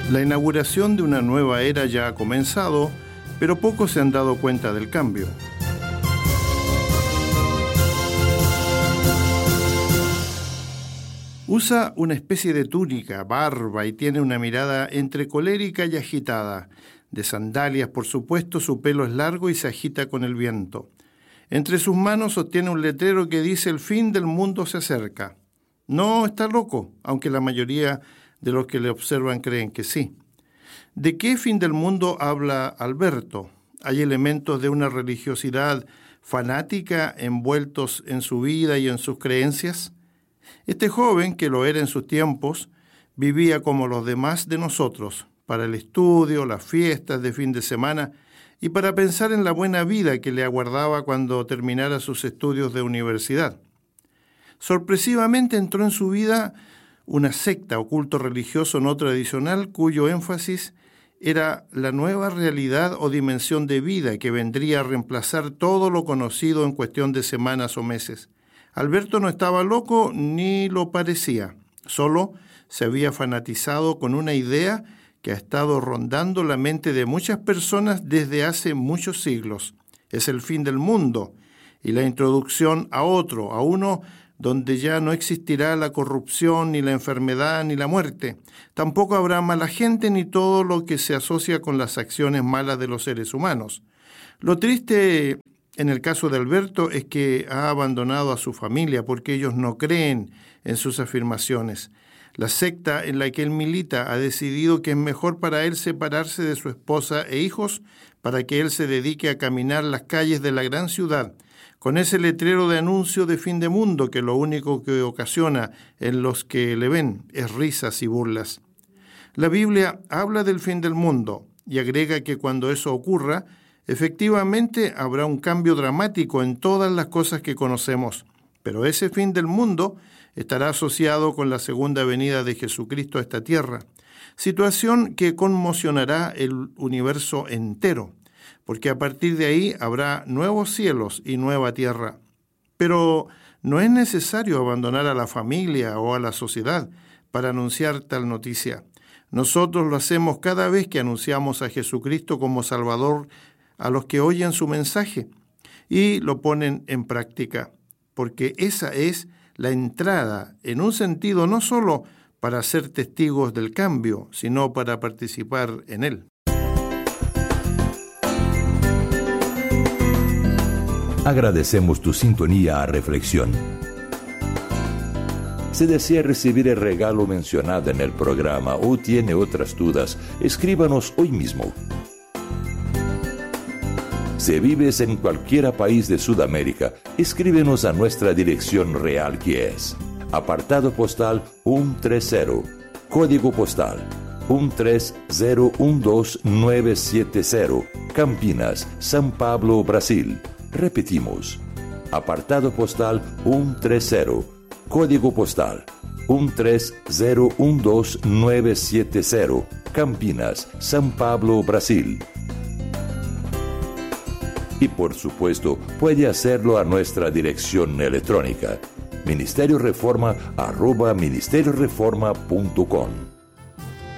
La inauguración de una nueva era ya ha comenzado, pero pocos se han dado cuenta del cambio. Usa una especie de túnica, barba y tiene una mirada entre colérica y agitada. De sandalias, por supuesto, su pelo es largo y se agita con el viento. Entre sus manos sostiene un letrero que dice: el fin del mundo se acerca. No está loco, aunque la mayoría de los que le observan creen que sí. ¿De qué fin del mundo habla Alberto? ¿Hay elementos de una religiosidad fanática envueltos en su vida y en sus creencias? Este joven, que lo era en sus tiempos, vivía como los demás de nosotros, para el estudio, las fiestas de fin de semana y para pensar en la buena vida que le aguardaba cuando terminara sus estudios de universidad. Sorpresivamente entró en su vida una secta o culto religioso no tradicional cuyo énfasis era la nueva realidad o dimensión de vida que vendría a reemplazar todo lo conocido en cuestión de semanas o meses. Alberto no estaba loco ni lo parecía, solo se había fanatizado con una idea que ha estado rondando la mente de muchas personas desde hace muchos siglos. Es el fin del mundo y la introducción a otro, a uno donde ya no existirá la corrupción, ni la enfermedad, ni la muerte. Tampoco habrá mala gente ni todo lo que se asocia con las acciones malas de los seres humanos. Lo triste en el caso de Alberto es que ha abandonado a su familia porque ellos no creen en sus afirmaciones. La secta en la que él milita ha decidido que es mejor para él separarse de su esposa e hijos para que él se dedique a caminar las calles de la gran ciudad con ese letrero de anuncio de fin de mundo que lo único que ocasiona en los que le ven es risas y burlas. La Biblia habla del fin del mundo y agrega que cuando eso ocurra, efectivamente habrá un cambio dramático en todas las cosas que conocemos, pero ese fin del mundo estará asociado con la segunda venida de Jesucristo a esta tierra, situación que conmocionará el universo entero, porque a partir de ahí habrá nuevos cielos y nueva tierra. Pero no es necesario abandonar a la familia o a la sociedad para anunciar tal noticia. Nosotros lo hacemos cada vez que anunciamos a Jesucristo como Salvador a los que oyen su mensaje y lo ponen en práctica, porque esa es la entrada, en un sentido no solo para ser testigos del cambio, sino para participar en él. Agradecemos tu sintonía a Reflexión. Si desea recibir el regalo mencionado en el programa o tiene otras dudas, escríbanos hoy mismo. Si vives en cualquier país de Sudamérica, escríbenos a nuestra dirección real que es apartado postal 130, código postal 13012970, Campinas, São Paulo, Brasil. Repetimos, apartado postal 130, código postal 13012970, Campinas, São Paulo, Brasil. Y por supuesto, puede hacerlo a nuestra dirección electrónica, ministerioreforma@ministerioreforma.com.